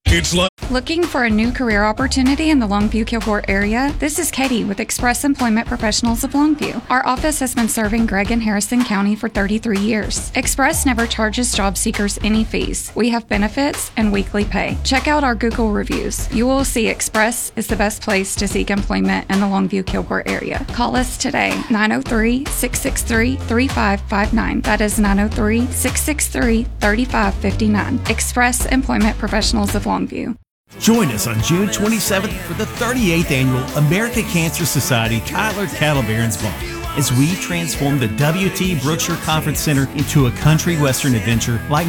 It's like Looking for a new career opportunity in the Longview-Kilgore area? This is Katie with Express Employment Professionals of Longview. Our office has been serving Gregg and Harrison County for 33 years. Express never charges job seekers any fees. We have benefits and weekly pay. Check out our Google reviews. You will see Express is the best place to seek employment in the Longview-Kilgore area. Call us today, 903-663-3559. That is 903-663-3559. Express Employment Professionals of Longview. Join us on June 27th for the 38th Annual American Cancer Society Tyler Cattle Barons Ball as we transform the WT Brookshire Conference Center into a country western adventure like